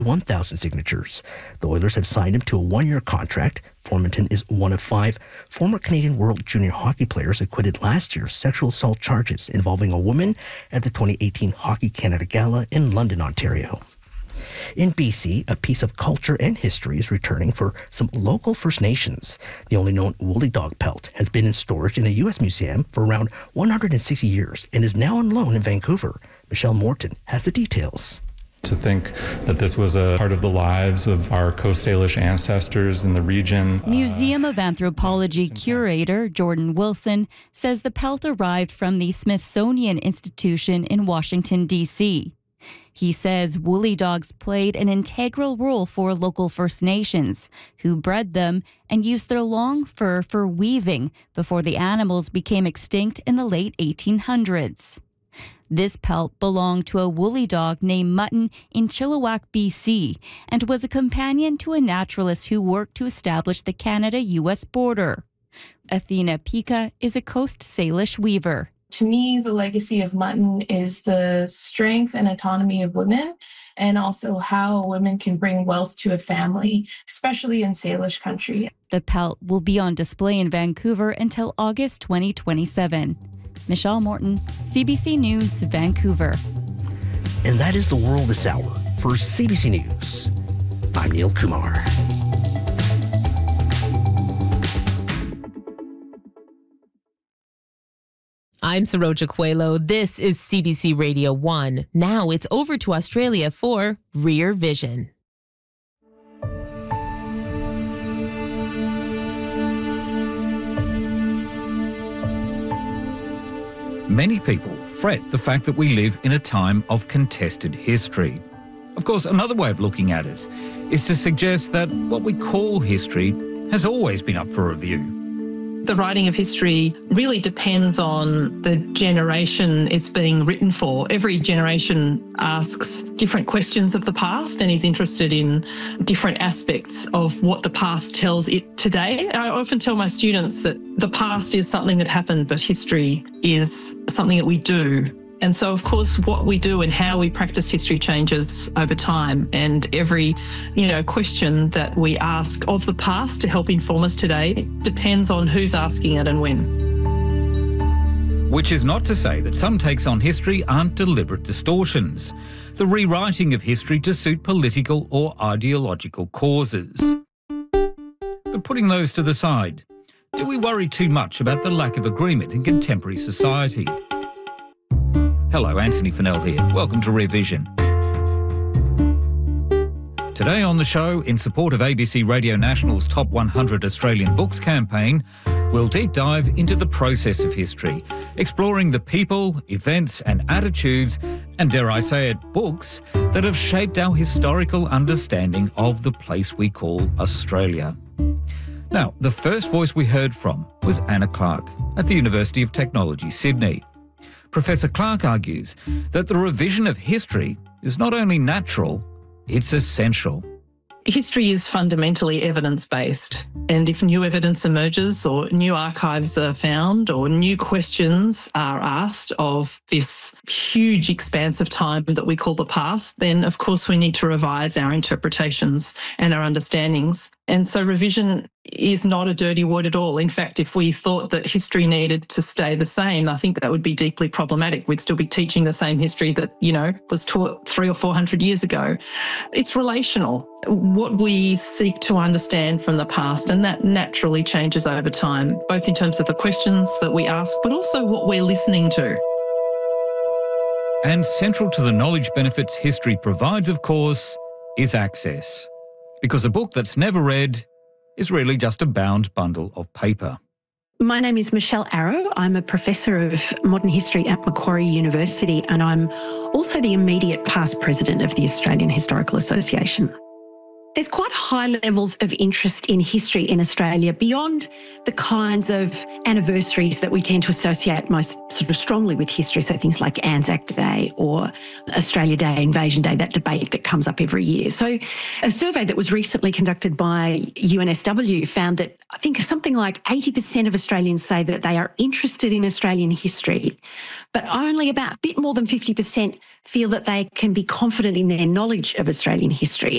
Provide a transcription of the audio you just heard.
1,000 signatures. The Oilers have signed him to a one-year contract. Formenton is one of 5 former Canadian World Junior hockey players acquitted last year of sexual assault charges involving a woman at the 2018 Hockey Canada Gala in London, Ontario. In BC, a piece of culture and history is returning for some local First Nations. The only known woolly dog pelt has been in storage in a U.S. museum for around 160 years and is now on loan in Vancouver. Michelle Morton has the details. To think that this was a part of the lives of our Coast Salish ancestors in the region. Museum of Anthropology curator Jordan Wilson says the pelt arrived from the Smithsonian Institution in Washington, D.C. He says woolly dogs played an integral role for local First Nations, who bred them and used their long fur for weaving before the animals became extinct in the late 1800s. This pelt belonged to a woolly dog named Mutton in Chilliwack, BC, and was a companion to a naturalist who worked to establish the Canada-U.S. border. Athena Pika is a Coast Salish weaver. To me, the legacy of Mutton is the strength and autonomy of women, and also how women can bring wealth to a family, especially in Salish country. The pelt will be on display in Vancouver until August 2027. Michelle Morton, CBC News, Vancouver. And that is the world this hour. For CBC News, I'm Neil Kumar. I'm Saroja Coelho. This is CBC Radio 1. Now it's over to Australia for Rear Vision. Many people fret the fact that we live in a time of contested history. Of course, another way of looking at it is to suggest that what we call history has always been up for review. The writing of history really depends on the generation it's being written for. Every generation asks different questions of the past and is interested in different aspects of what the past tells it today. I often tell my students that the past is something that happened, but history is something that we do. And so, of course, what we do and how we practice history changes over time. And every, question that we ask of the past to help inform us today depends on who's asking it and when. Which is not to say that some takes on history aren't deliberate distortions, the rewriting of history to suit political or ideological causes. But putting those to the side, do we worry too much about the lack of agreement in contemporary society? Hello, Anthony Fennell here. Welcome to Rear Vision. Today on the show, in support of ABC Radio National's Top 100 Australian Books campaign, we'll deep dive into the process of history, exploring the people, events and attitudes, and dare I say it, books, that have shaped our historical understanding of the place we call Australia. Now, the first voice we heard from was Anna Clark at the University of Technology, Sydney. Professor Clark argues that the revision of history is not only natural, it's essential. History is fundamentally evidence-based, and if new evidence emerges or new archives are found or new questions are asked of this huge expanse of time that we call the past, then of course we need to revise our interpretations and our understandings. And so revision is not a dirty word at all. In fact, if we thought that history needed to stay the same, I think that would be deeply problematic. We'd still be teaching the same history that, was taught 300 or 400 years ago. It's relational, what we seek to understand from the past, and that naturally changes over time, both in terms of the questions that we ask, but also what we're listening to. And central to the knowledge benefits history provides, of course, is access. Because a book that's never read is really just a bound bundle of paper. My name is Michelle Arrow. I'm a professor of modern history at Macquarie University, and I'm also the immediate past president of the Australian Historical Association. There's quite high levels of interest in history in Australia beyond the kinds of anniversaries that we tend to associate most sort of strongly with history, so things like Anzac Day or Australia Day, Invasion Day, that debate that comes up every year. So a survey that was recently conducted by UNSW found that I think something like 80% of Australians say that they are interested in Australian history, but only about a bit more than 50% feel that they can be confident in their knowledge of Australian history.